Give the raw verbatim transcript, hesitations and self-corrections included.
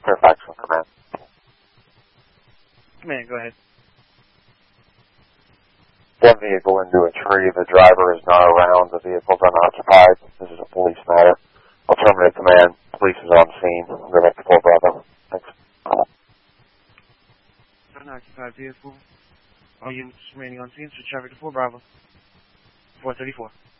Fairfax on command. Command, go ahead. One vehicle into a tree. The driver is not around. The vehicle's unoccupied. This is a police matter. I'll terminate command. Police is on scene. We'll go back to four Bravo. Thanks. Unoccupied vehicle. All units remaining on scene, so traffic to four Bravo. four thirty-four.